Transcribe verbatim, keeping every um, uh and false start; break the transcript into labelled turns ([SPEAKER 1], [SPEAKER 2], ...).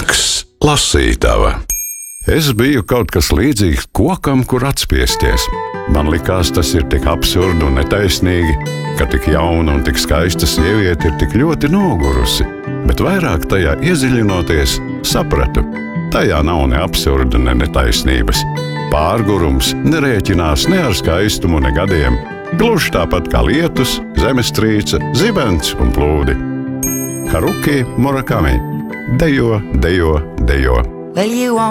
[SPEAKER 1] Nakts lasītava. Es biju kaut kas līdzīgs kokam, kur atspiesties. Man likās, tas ir tik absurdi un netaisnīgi, ka tik jauna un tik skaista sieviete ir tik ļoti nogurusi. Bet vairāk tajā iedziļinoties, sapratu, tajā nav ne absurda, ne netaisnības. Pārgurums nerēķinās ne ar skaistumu, ne gadiem. Gluži tāpat kā lietus, zemestrīce, zibens un plūdi. Haruki Murakami. Dejo, dejo, dejo.
[SPEAKER 2] Well, you